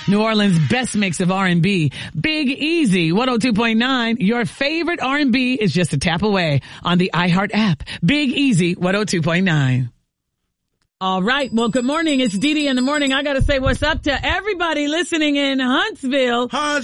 New Orleans' best mix of R&B. Big Easy, 102.9. Your favorite R&B is just a tap away on the iHeart app. Big Easy, 102.9. All right. Well, good morning. It's Dee Dee in the morning. I got to say what's up to everybody listening in Huntsville. On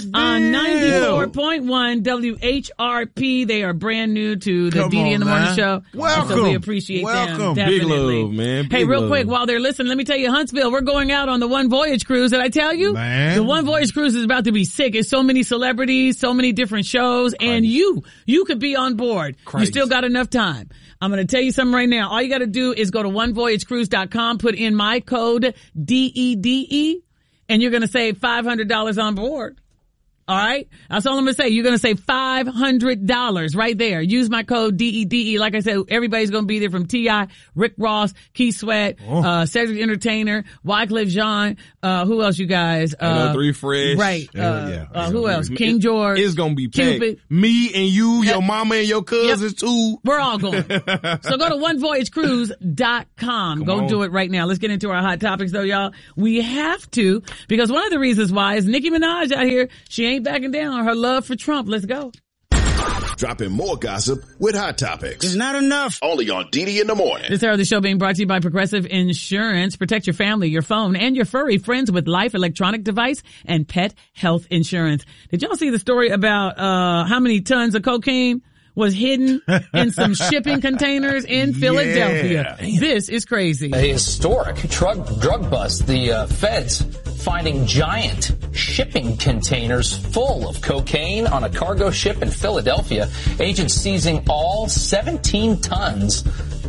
94.1 WHRP. They are brand new to the Dee Dee in the morning show. Welcome. So we appreciate them. Definitely. Big love, man. Hey, real quick, while they're listening, let me tell you, Huntsville, we're going out on the One Voyage cruise. Did I tell you? Man. The One Voyage cruise is about to be sick. It's so many celebrities, so many different shows, and you could be on board. You still got enough time. I'm going to tell you something right now. All you got to do is go to onevoyagecruise.com, put in my code DEDE, and you're going to save $500 on board. All right? That's all I'm going to say. You're going to save $500 right there. Use my code DEDE. Like I said, everybody's going to be there from T.I., Rick Ross, Keith Sweat, Cedric Entertainer, Wycliffe Jean, who else you guys? 3 Fresh. Right. Who else? King George. It's going to be packed. Cupid. Me and you, your mama and your cousins too. We're all going. So go to onevoyagecruise.com. Go do it right now. Let's get into our hot topics though, y'all. We have to, because one of the reasons why is Nicki Minaj out here. She ain't backing down on her love for Trump. Let's go. Dropping more gossip with Hot Topics. It's not enough. Only on Dee Dee in the morning. This hour of the show being brought to you by Progressive Insurance. Protect your family, your phone, and your furry friends with life, electronic device, and pet health insurance. Did y'all see the story about how many tons of cocaine was hidden in some shipping containers in Philadelphia? This is crazy. A historic drug bust. The feds finding giant shipping containers full of cocaine on a cargo ship in Philadelphia. Agents seizing all 17 tons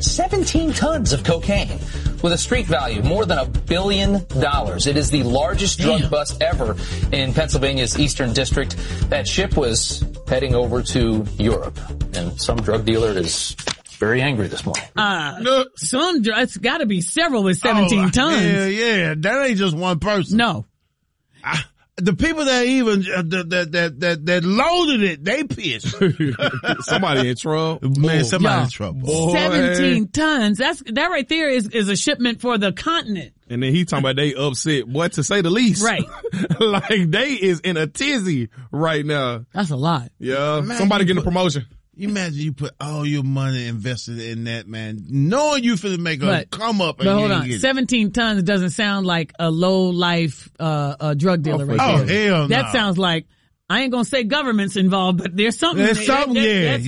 of cocaine with a street value more than $1 billion. It is the largest drug bust ever in Pennsylvania's Eastern District. That ship was heading over to Europe, and some drug dealer is very angry this morning. It's got to be several with 17 tons. Yeah, that ain't just one person. No. The people that even that loaded it, they pissed. Somebody in trouble. Man, somebody in trouble. Boy. 17 tons. That right there is a shipment for the continent. And then he talking about they upset, what to say the least. Right. Like they is in a tizzy right now. That's a lot. Yeah. Imagine Somebody getting a promotion. You imagine you put all your money invested in that, man, knowing you finna make a come up. But hold on, 17 tons doesn't sound like a low life drug dealer right there. Oh hell no! That sounds like, I ain't gonna say government's involved, but there's something. There's something. That's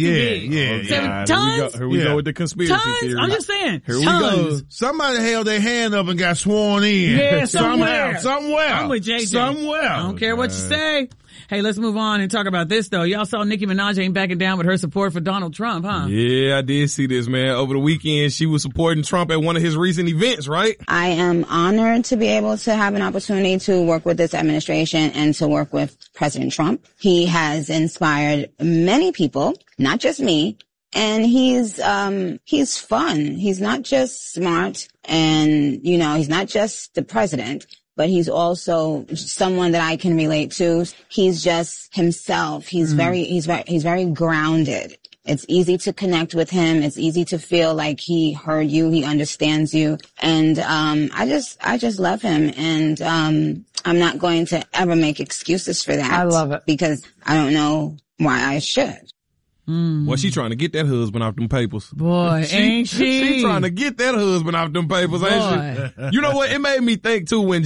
Tons. Here we go with the conspiracy theory. I'm just saying. Here we go. Somebody held their hand up and got sworn in. Yeah, somewhere. I'm with JJ. Somewhere. I don't care what you say. Hey, let's move on and talk about this, though. Y'all saw Nicki Minaj ain't backing down with her support for Donald Trump, huh? Yeah, I did see this, man. Over the weekend, she was supporting Trump at one of his recent events, right? I am honored to be able to have an opportunity to work with this administration and to work with President Trump. He has inspired many people, not just me. And he's fun. He's not just smart and, he's not just the president, but he's also someone that I can relate to. He's just himself. He's very grounded. It's easy to connect with him. It's easy to feel like he heard you. He understands you. And, I just love him. And, I'm not going to ever make excuses for that. I love it. Because I don't know why I should. Well, she trying to get that husband off them papers. Boy, ain't she? She trying to get that husband off them papers, ain't she? You know what? It made me think too when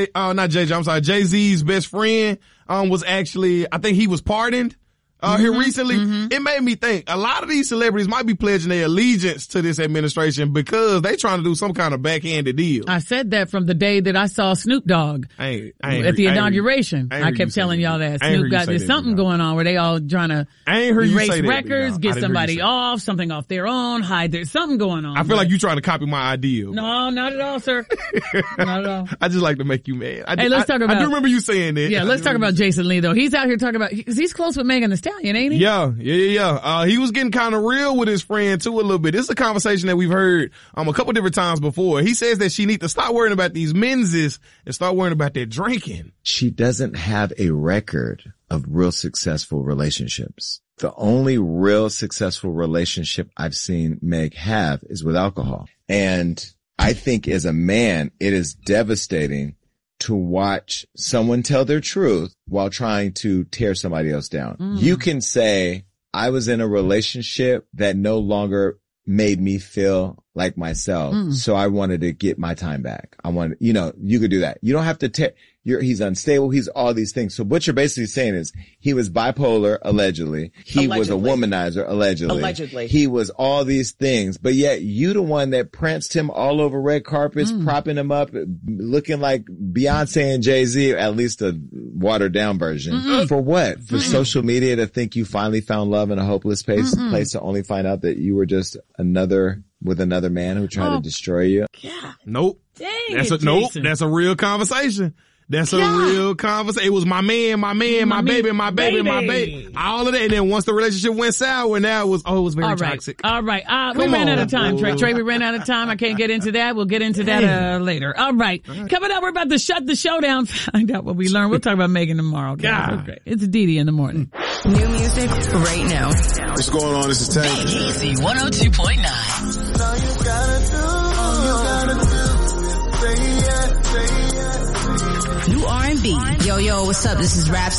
Jay-Z's best friend, was actually, I think he was pardoned. Here recently, it made me think a lot of these celebrities might be pledging their allegiance to this administration because they trying to do some kind of backhanded deal. I said that from the day that I saw Snoop Dogg at the inauguration. I kept telling y'all that Snoop got there's something going on where they all trying to erase records, get somebody off, something off their own, hide there's something going on. I feel like you trying to copy my idea. No, not at all, sir. Not at all. I just like to make you mad. Hey, let's talk about. I do remember you saying that. Yeah, let's talk about Jason Lee though. He's out here talking about he's close with Megan Thee Stallion, ain't he? Yeah. He was getting kind of real with his friend too a little bit. This is a conversation that we've heard a couple different times before. He says that she needs to stop worrying about these menses and start worrying about their drinking. She doesn't have a record of real successful relationships. The only real successful relationship I've seen Meg have is with alcohol. And I think as a man, it is devastating to watch someone tell their truth while trying to tear somebody else down. You can say, I was in a relationship that no longer made me feel like myself. So I wanted to get my time back. You could do that. You don't have to he's unstable. He's all these things. So what you're basically saying is he was bipolar, allegedly. He was a womanizer, allegedly. He was all these things, but yet you the one that pranced him all over red carpets, propping him up, looking like Beyonce and Jay-Z, at least a watered down version. For what? For social media to think you finally found love in a hopeless place to only find out that you were just another man who tried to destroy you? Yeah. Nope. Dang That's a real conversation. That's a real conversation. It was my man, my baby. All of that. And then once the relationship went sour, now it was very toxic. All right. We ran out of time, Trey. We ran out of time. I can't get into that. We'll get into that later. All right. Coming up, we're about to shut the show down. Find out what we learned. We'll talk about Megan tomorrow. Okay. It's Didi in the morning. New music right now. What's going on? This is Tank. Easy 102.9. All you gotta do, say yes. New R&B. Yo, what's up? This is Raps.